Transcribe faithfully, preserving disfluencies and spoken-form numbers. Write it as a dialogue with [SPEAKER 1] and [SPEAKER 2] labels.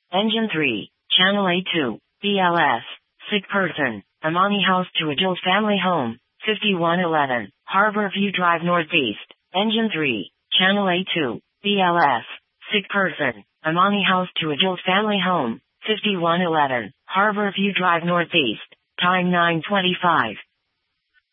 [SPEAKER 1] Engine three, Channel A two, B L S, sick person, Amani House to Adult Family Home, fifty-one eleven, Harbor View Drive Northeast. Engine three, Channel A two, B L S, sick person, Amani House to Adult Family Home, fifty-one eleven, Harbor View Drive Northeast. Time nine twenty-five.